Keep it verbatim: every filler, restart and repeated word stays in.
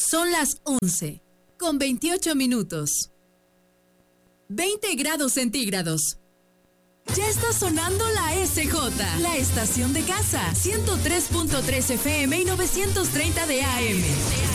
Son las once, con veintiocho minutos. veinte grados centígrados. Ya está sonando la S J, la estación de casa. ciento tres punto tres F M y novecientos treinta de A M.